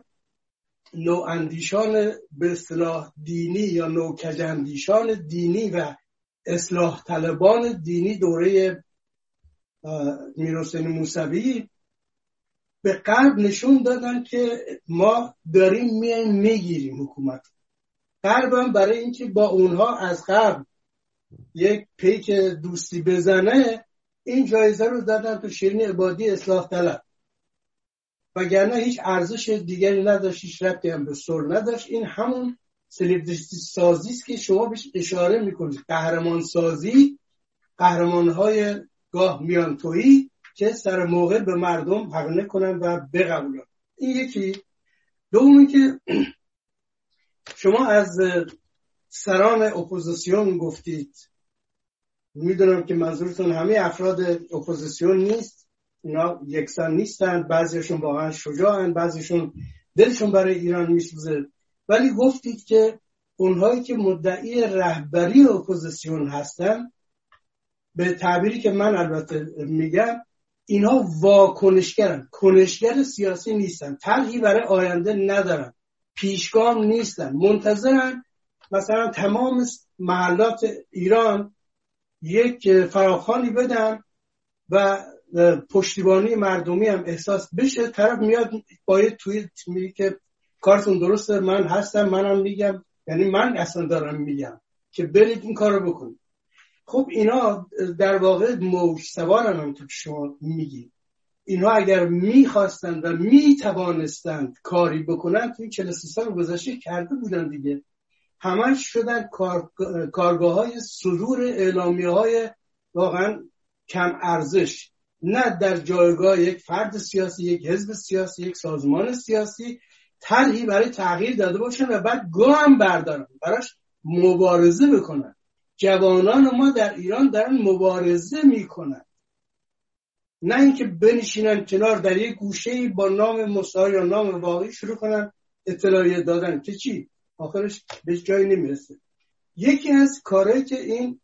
نواندیشان به اصطلاح دینی یا نوکجاندیشان دینی و اصلاح طلبان دینی دوره میرحسین موسوی به غرب نشون دادن که ما داریم میایم میگیریم حکومت. غرب هم برای اینکه با اونها از قبل یک پیک دوستی بزنه این جایزه رو دادن تو شیرین عبادی اصلاح طلب، وگرنه هیچ ارزش دیگری نداشت، هیچ ربطی هم به صلح نداشت. این همون سلبریتی سازی است که شما بهش اشاره میکنید، قهرمان سازی، قهرمان‌های گاه میان تویی که سر موقع به مردم حمله کنن و بقبولن. این یکی. دومی که شما از سران اپوزیسیون گفتید، میدونم که منظورتون همه افراد اپوزیسیون نیست، اینا یکسان نیستن، بعضیشون واقعا شجاعن، بعضیشون دلشون برای ایران میسوزه، ولی گفتید که اونهایی که مدعی رهبری اپوزیسیون هستن، به تعبیری که من البته میگم، اینها واکنشگرن، کنشگر سیاسی نیستن، طرحی برای آینده ندارن، پیشگام نیستن، منتظرن مثلا تمام محلات ایران یک فراخوانی بدن و پشتیبانی مردمی هم احساس بشه. طرف میاد با یه توییت میگه که کارتون درسته، من هستم، منم میگم، یعنی من اصلا دارم میگم که برید این کار رو بکنید. خب اینا در واقع موج سوارن، هم که شما میگید. اینها اگر میخواستند و میتوانستند کاری بکنن توی چهل و سه سال گذشته کرده بودن دیگه. همش شدن کار... کارگاه های صدور اعلامیه های واقعا کم ارزش، نه در جایگاه یک فرد سیاسی، یک حزب سیاسی، یک سازمان سیاسی طرحی برای تغییر داده باشن و بعد گام بردارن، براش مبارزه بکنن. جوانان ما در ایران دارن مبارزه میکنن، نه اینکه بنشینن کنار در یک گوشه‌ای با نام مستعار یا نام واقعی شروع کنن اطلاعیه دادن که چی؟ آخرش به جایی نمیرسه. یکی از کارهایی که این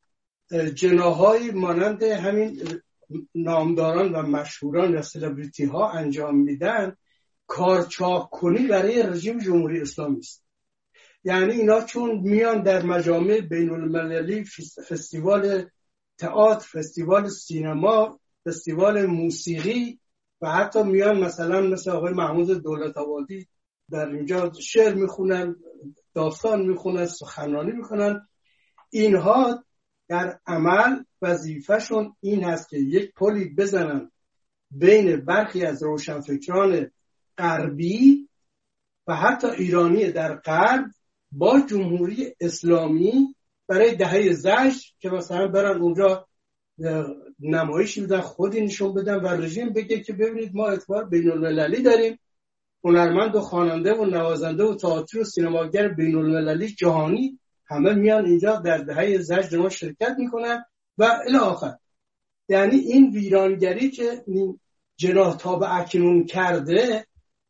جناح‌های مانند همین نامداران و مشهوران یا سلبریتی ها انجام میدن، کارچاق کنی برای رژیم جمهوری اسلامی است. یعنی اینا چون میان در مجامع بین المللی، فستیوال تئاتر، فستیوال سینما، فستیوال موسیقی و حتی میان مثلا مثل آقای محمود دولت‌آبادی در اینجا شعر میخونن، داستان میخونن، سخنرانی میکنن، اینها در عمل وظیفه‌شون این هست که یک پلی بزنن بین برخی از روشنفکران غربی و حتی ایرانی در غرب با جمهوری اسلامی برای دهه زشت، که مثلا برن اونجا نمایشی بدن، خودی نشون بدن و رژیم بگه که ببینید ما اعتبار بین المللی داریم، هنرمند و خواننده و نوازنده و تئاتر و سینماگر بین المللی جهانی همه میان اینجا در دهه زجر ما شرکت میکنن و الی آخر. یعنی این ویرانگری که جناح تا به اکنون کرده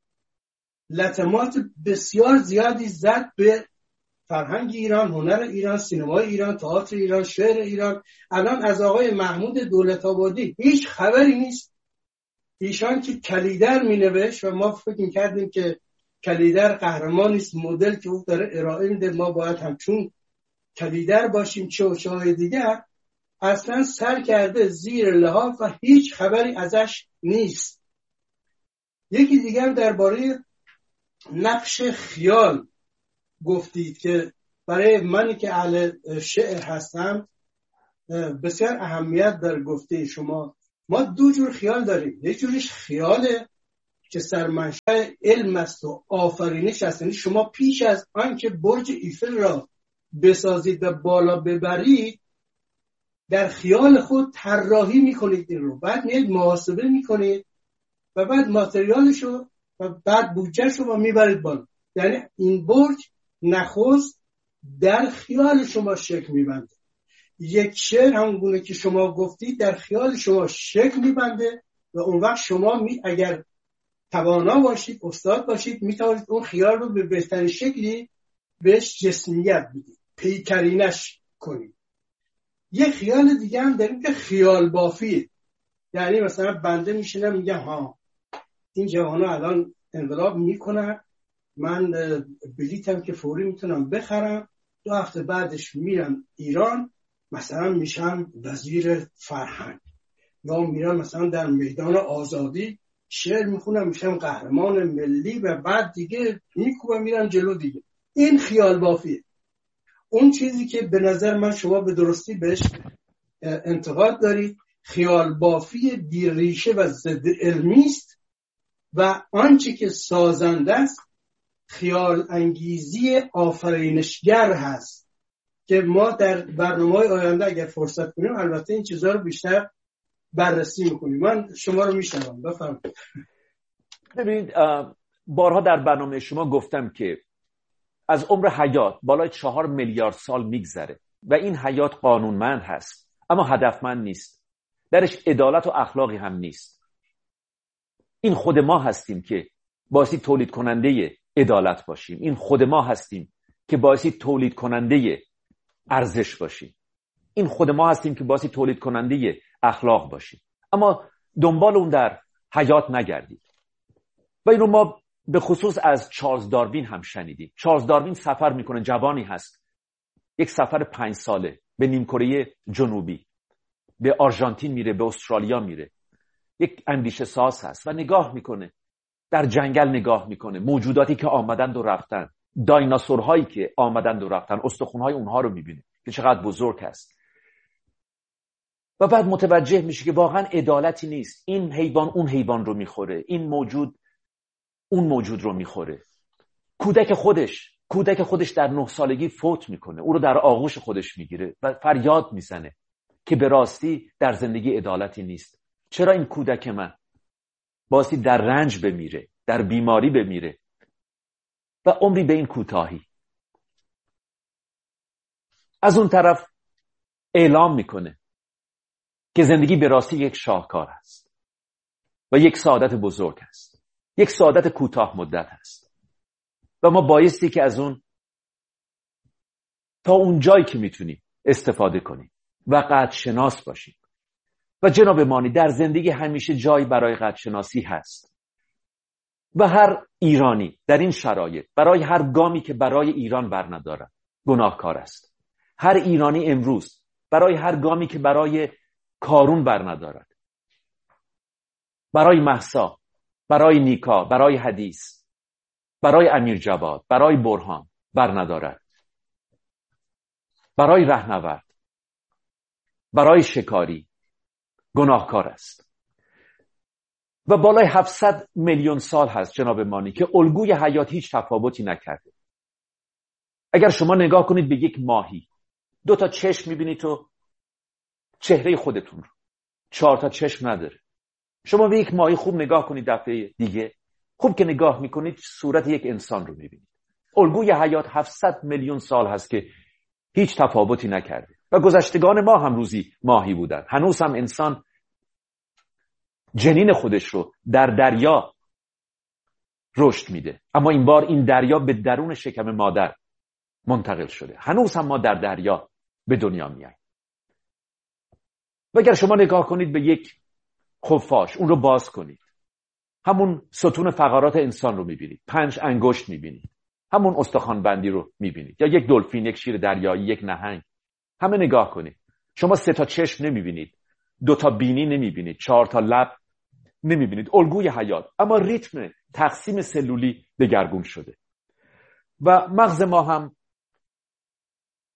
لطمات بسیار زیادی زد به فرهنگ ایران، هنر ایران، سینمای ایران، تئاتر ایران، شعر ایران. الان از آقای محمود دولت‌آبادی هیچ خبری نیست. ایشان که کلیدر می نوشت و ما فکر می کردیم که کلیدر قهرمانی است، مدل که او داره ارائه میده ما باید همچون کلیدر باشیم، چه و چه های دیگر، اصلا سر کرده زیر لحاف و هیچ خبری ازش نیست. یکی دیگر درباره نقش خیال گفتید که برای منی که اهل شعر هستم بسیار اهمیت داره. گفته شما ما دو جور خیال داریم. یک جورش خیاله که سرمنشأ علم است و آفرینش است. یعنی شما پیش از آنکه برج ایفل را بسازید و بالا ببرید در خیال خود طراحی میکنید این رو، بعد میاد محاسبه میکنید و بعد ماتریالش رو و بعد بودجهش رو میبرید بالا. یعنی این برج نخست در خیال شما شکل میبنده. یک شعر همونگونه که شما گفتید در خیال شما شکل میبنده و اون وقت شما می اگر توانا باشید، استاد باشید، میتونید اون خیال رو به بهترین شکلی بهش جسمیت بدید، پیکرینش کنید. یه خیال دیگه هم داریم که خیال بافیه. یعنی مثلا بنده میشینم میگم ها این جوانا الان انقلاب میکنن، من بلیتم که فوری میتونم بخرم، دو هفته بعدش میرم ایران مثلا میشم وزیر فرهنگ، یا میرم مثلا در میدان آزادی شعر میخونم میشم قهرمان ملی و بعد دیگه میکوبم میرم جلو دیگه. این خیال بافیه. اون چیزی که به نظر من شما به درستی بهش انتقاد دارید خیال بافی بی ریشه و ضد علمی است و آنچه که سازنده است خیال انگیزی آفرینشگر هست که ما در برنامه‌های آینده اگر فرصت کنیم البته این چیزها رو بیشتر بررسی میکنیم. من شما رو میشنوم، بفرمایید. ببینید بارها در برنامه شما گفتم که از عمر حیات بالای چهار میلیارد سال میگذره و این حیات قانونمند هست اما هدفمند نیست، درش عدالت و اخلاقی هم نیست. این خود ما هستیم که باعثی تولید کننده عدالت باشیم، این خود ما هستیم که باعثی تولید کننده ارزش باشیم، این خود ما هستیم که باعثی تولید کننده اخلاق باشیم. اما دنبال اون در حیات نگردید. و اینو ما به خصوص از چارلز داروین هم شنیدیم. چارلز داروین سفر میکنه، جوانی هست، یک سفر پنج ساله به نیمکره جنوبی، به آرژانتین میره، به استرالیا میره، یک اندیشه ساز هست و نگاه میکنه، در جنگل نگاه میکنه، موجوداتی که آمدند و رفتن، دایناسورهایی که آمدند و رفتن، استخوان‌های اونها رو میبینه که چقدر بزرگ هست و بعد متوجه میشه که واقعا عدالتی نیست. این حیوان اون حیوان رو میخوره، این موجود اون موجود رو میخوره. کودک خودش کودک خودش در نه سالگی فوت میکنه، او رو در آغوش خودش میگیره و فریاد میزنه که به راستی در زندگی عدالتی نیست. چرا این کودک من باعثی در رنج بمیره، در بیماری بمیره و عمری به این کوتاهی. از اون طرف اعلام میکنه که زندگی به راستی یک شاهکار است و یک سعادت بزرگ است، یک سعادت کوتاه مدت است و ما بایستی که از اون تا اون جایی که میتونیم استفاده کنیم و قدرشناس باشیم. و جناب مانی در زندگی همیشه جایی برای قدرشناسی هست و هر ایرانی در این شرایط برای هر گامی که برای ایران برندارد گناهکار است. هر ایرانی امروز برای هر گامی که برای کارون برندارد، برای مهسا، برای نیکا، برای حدیث، برای امیر جواد، برای برهان برندارد، برای رهنورد، برای شکاری گناهکار است. و بالای هفتصد میلیون سال هست جناب مانی که الگوی حیات هیچ تفاوتی نکرده. اگر شما نگاه کنید به یک ماهی، دو تا چشم میبینید تو چهره خودتون رو، چهار تا چشم نداره. شما به یک ماهی خوب نگاه کنید، دفعه دیگه خوب که نگاه میکنید صورت یک انسان رو میبینید. الگوی حیات هفتصد میلیون سال هست که هیچ تفاوتی نکرده و گذشتگان ما هم روزی ماهی بودن. هنوز هم انسان جنین خودش رو در دریا رشد میده، اما این بار این دریا به درون شکم مادر منتقل شده. هنوز هم ما در دریا به دنیا میاییم. و اگر شما نگاه کنید به یک خفاش، اون رو باز کنید، همون ستون فقرات انسان رو میبینید، پنج انگشت میبینید، همون استخوان بندی رو میبینید، یا یک دلفین، یک شیر دریایی، یک نهنگ. همه نگاه کنید، شما سه تا چشم نمیبینید، دو تا بینی نمیبینید، چهار تا لب نمیبینید. الگوی حیات، اما ریتم تقسیم سلولی دگرگون شده و مغز ما هم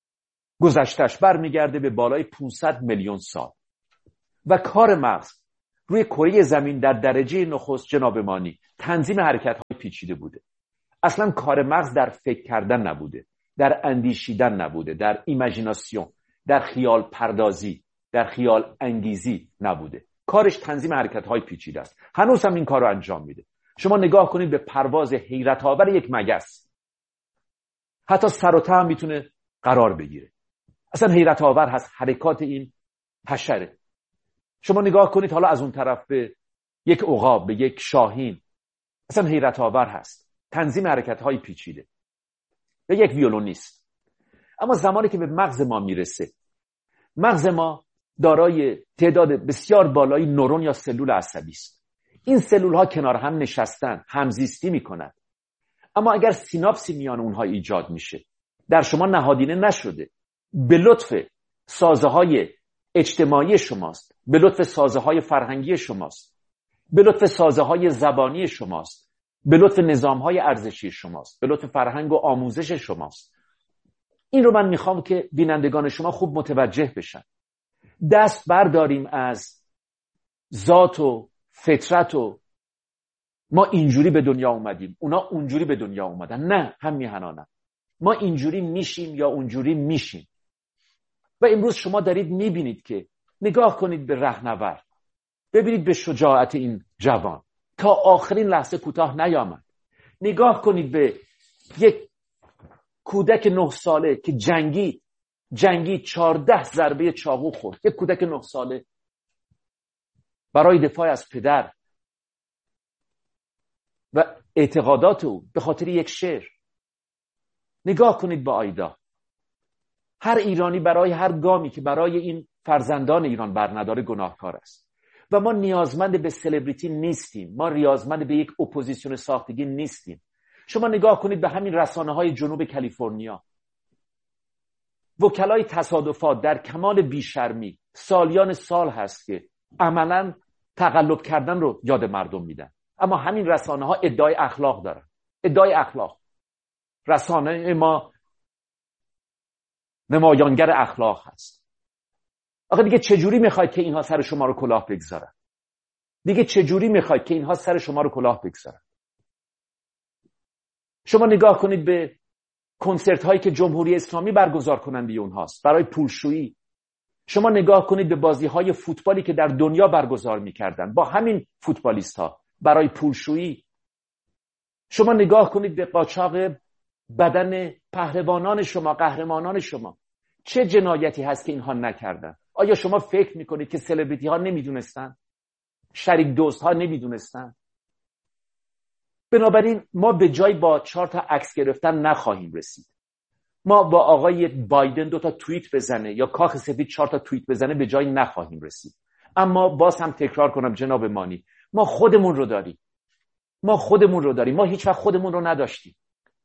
گذشتش برمیگرده به بالای پانصد میلیون سال و کار مغز روی کره زمین در درجه نخست جناب مانی تنظیم حرکت‌های پیچیده بوده. اصلا کار مغز در فکر کردن نبوده، در اندیشیدن نبوده، در ایمیجیناسیون، در خیال پردازی، در خیال انگیزی نبوده. کارش تنظیم حرکت‌های پیچیده است. هنوز هم این کار رو انجام میده. شما نگاه کنید به پرواز حیرت آور یک مگس، حتی سر و ته هم میتونه قرار بگیره. اصلا حیرت آور هست حرکات این حشره. شما نگاه کنید حالا از اون طرف به یک عقاب، به یک شاهین، اصلا حیرت آور هست تنظیم حرکت‌های پیچیده. به یک ویولونیست. اما زمانی که به مغز ما میرسه، مغز ما دارای تعداد بسیار بالایی نورون یا سلول عصبی است. این سلول ها کنار هم نشستن، همزیستی میکنن. اما اگر سیناپسی میان اونها ایجاد میشه، در شما نهادینه نشده، به لطف سازه های اجتماعی شماست، به لطف سازه های فرهنگی شماست، به لطف سازه های زبانی شماست، به لطف نظام های ارزشی شماست، به لطف فرهنگ و آموزش شماست. این رو من میخوام که بینندگان شما خوب متوجه بشن. دست برداریم از ذات و فطرت و ما اینجوری به دنیا اومدیم، اونا اونجوری به دنیا اومدن. نه، هم میهنانم. ما اینجوری میشیم یا اونجوری میشیم. و امروز شما دارید میبینید که نگاه کنید به رهنورد، ببینید به شجاعت این جوان تا آخرین لحظه کوتاه نیامد. نگاه کنید به یک کودک نه ساله که جنگی جنگی چهارده ضربه چاقو خورد. یک کودک نه ساله برای دفاع از پدر و اعتقادات او به خاطر یک شعر. نگاه کنید به آیدا. هر ایرانی برای هر گامی که برای این فرزندان ایران برنداره گناهکار است. و ما نیازمند به سلبریتی نیستیم. ما نیازمند به یک اپوزیسیون ساختگی نیستیم. شما نگاه کنید به همین رسانه‌های جنوب کالیفرنیا. وکلای تصادفات در کمال بیشرمی سالیان سال هست که عملاً تقلب کردن رو یاد مردم میدن. اما همین رسانه‌ها ادعای اخلاق دارن. ادعای اخلاق. رسانه ما نمایانگر اخلاق هست. آخه دیگه چجوری میخواید که اینها سر شما رو کلاه بگذارن؟ دیگه چجوری میخواید که اینها سر شما رو کلاه بگذارن؟ شما نگاه کنید به کنسرت هایی که جمهوری اسلامی برگزار کننده اونهاست برای پولشویی. شما نگاه کنید به بازی های فوتبالی که در دنیا برگزار میکردن با همین فوتبالیست ها برای پولشویی. شما نگاه کنید به قاچاق بدن پهلوانان شما، قهرمانان شما. چه جنایتی هست که اینها نکردن؟ آیا شما فکر میکنید که سلبریتی ها نمیدونستن؟ شریک دوست ها نمیدونستن؟ بنابراین ما به جای با چهار تا عکس گرفتن نخواهیم رسید. ما با آقای بایدن دو تا توییت بزنه یا کاخ سفید چهار تا توییت بزنه به جای نخواهیم رسید. اما باز هم تکرار کنم جناب مانی، ما خودمون رو داریم. ما خودمون رو داریم. ما هیچ وقت خودمون رو نداشتیم.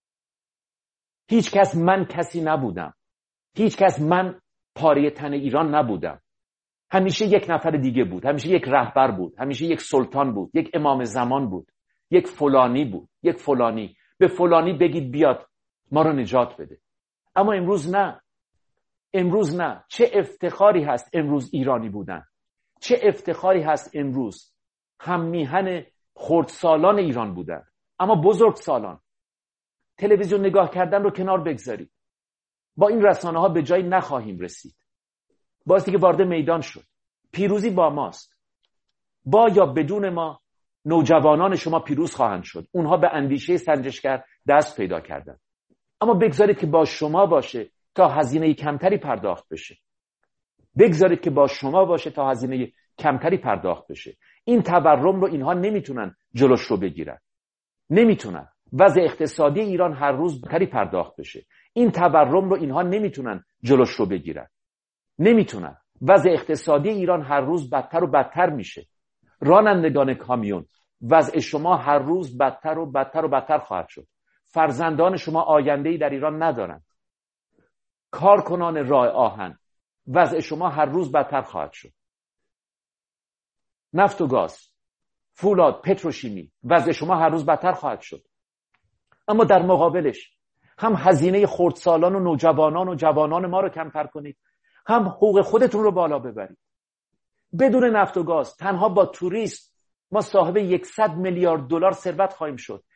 هیچ کس من کسی نبودم. هیچ کس من پاره تن ایران نبودم. همیشه یک نفر دیگه بود. همیشه یک رهبر بود. همیشه یک سلطان بود. یک امام زمان بود. یک فلانی بود. یک فلانی. به فلانی بگید بیاد ما رو نجات بده. اما امروز نه. امروز نه. چه افتخاری هست امروز ایرانی بودن. چه افتخاری هست امروز هم میهن خردسالان ایران بودن. اما بزرگ سالان. تلویزیون نگاه کردن رو کنار بگذارید. با این رسانه ها به جایی نخواهیم رسید. باز دیگه وارد میدان شد. پیروزی با ماست. با یا بدون ما نوجوانان شما پیروز خواهند شد. اونها به اندیشه سنجشگر دست پیدا کردن. اما بگذارید که با شما باشه تا هزینه کمتری پرداخت بشه. بگذارید که با شما باشه تا هزینه کمتری پرداخت بشه. این تورم رو اینها نمیتونن جلوش رو بگیرن. نمیتونن. وضع اقتصادی ایران هر روز بهتری پرداخت بشه. این تورم رو اینها نمیتونن جلوش رو بگیرن. نمیتونن. وضع اقتصادی ایران هر روز بدتر و بدتر میشه. رانندگان کامیون، وضع شما هر روز بدتر و بدتر و بدتر خواهد شد. فرزندان شما آینده‌ای در ایران ندارند. کارکنان راه آهن، وضع شما هر روز بدتر خواهد شد. نفت و گاز، فولاد، پتروشیمی، وضع شما هر روز بدتر خواهد شد. اما در مقابلش هم هزینه خردسالان و نوجوانان و جوانان ما رو کمتر کنید، هم حقوق خودتون رو بالا ببرید. بدون نفت و گاز تنها با توریست ما صاحب صد میلیارد دلار ثروت خواهیم شد.